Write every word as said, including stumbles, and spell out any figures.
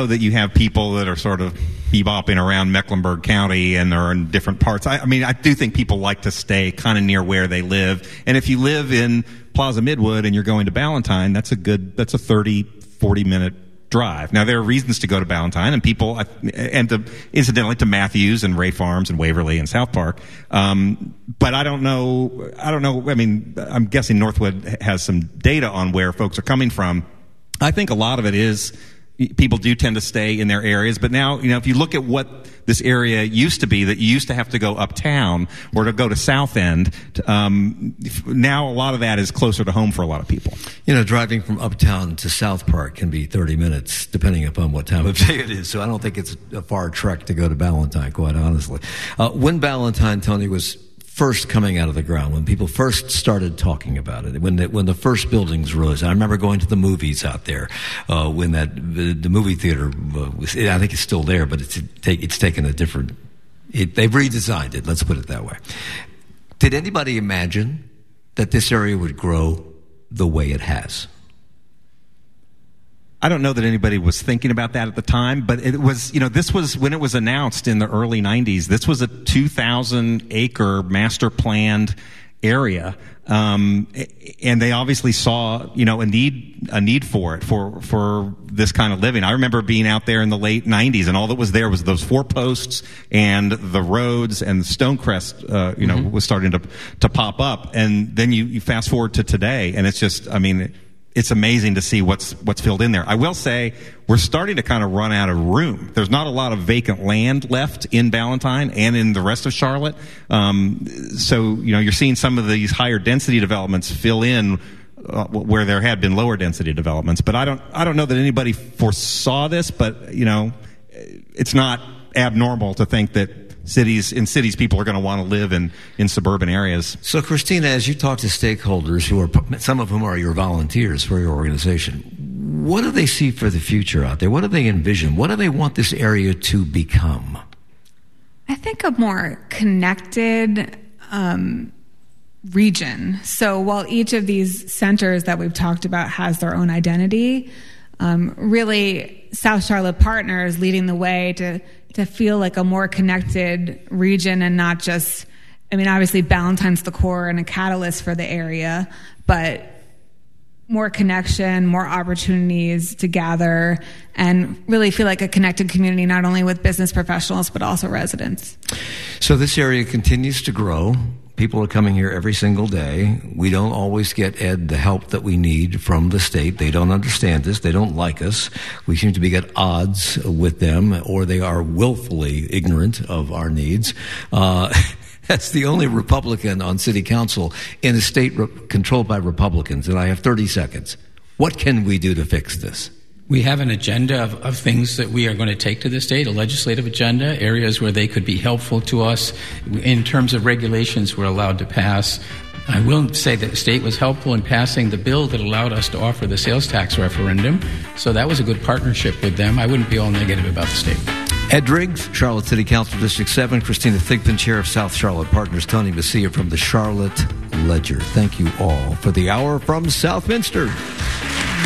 know that you have people that are sort of bebopping around Mecklenburg County and are in different parts. I, I mean, I do think people like to stay kind of near where they live. And if you live in Plaza Midwood and you're going to Ballantyne, that's a good, that's a thirty, forty minute drive. Now, there are reasons to go to Ballantyne, and people, and to, incidentally to Matthews and Ray Farms and Waverly and South Park. Um, but I don't know, I don't know, I mean, I'm guessing Northwood has some data on where folks are coming from. I think a lot of it is people do tend to stay in their areas, but now, you know, if you look at what this area used to be, that you used to have to go uptown or to go to South End, um, now a lot of that is closer to home for a lot of people. You know, driving from uptown to South Park can be thirty minutes, depending upon what time of day it is, so I don't think it's a far trek to go to Ballantyne, quite honestly. Uh, when Ballantyne, Tony, was first coming out of the ground, when people first started talking about it, when the, when the first buildings rose. I remember going to the movies out there uh, when that the, the movie theater uh, was. I think it's still there, but it's take, it's taken a different. It, they've redesigned it. Let's put it that way. Did anybody imagine that this area would grow the way it has? I don't know that anybody was thinking about that at the time, but it was, you know, this was when it was announced in the early nineties. This was a two thousand acre master planned area. Um, and they obviously saw, you know, a need, a need for it, for, for this kind of living. I remember being out there in the late nineties, and all that was there was those four posts and the roads, and Stonecrest, uh, you know, mm-hmm. was starting to, to pop up. And then you, you fast forward to today, and it's just, I mean, it's amazing to see what's what's filled in there. I will say we're starting to kind of run out of room. There's not a lot of vacant land left in Ballantyne and in the rest of Charlotte. Um, so, you know, you're seeing some of these higher density developments fill in uh, where there had been lower density developments. But I don't I don't know that anybody foresaw this, but, you know, it's not abnormal to think that Cities in cities, people are going to want to live in, in suburban areas. So, Christina, as you talk to stakeholders, who are some of whom are your volunteers for your organization, what do they see for the future out there? What do they envision? What do they want this area to become? I think a more connected um, region. So, while each of these centers that we've talked about has their own identity, um, really, South Charlotte Partners leading the way to to feel like a more connected region, and not just, I mean, obviously Ballantyne's the core and a catalyst for the area, but more connection, more opportunities to gather and really feel like a connected community, not only with business professionals, but also residents. So this area continues to grow. People are coming here every single day. We don't always get, Ed, the help that we need from the state. They don't understand us. They don't like us. We seem to be at odds with them, or they are willfully ignorant of our needs. Uh, that's the only Republican on city council in a state re- controlled by Republicans, and I have thirty seconds. What can we do to fix this? We have an agenda of, of things that we are going to take to the state, a legislative agenda, areas where they could be helpful to us. In terms of regulations we're allowed to pass, I will say that the state was helpful in passing the bill that allowed us to offer the sales tax referendum. So that was a good partnership with them. I wouldn't be all negative about the state. Ed Driggs, Charlotte City Council District seven, Christina Thigpen, Chair of South Charlotte Partners, Tony Messia from the Charlotte Ledger. Thank you all for the hour from Southminster.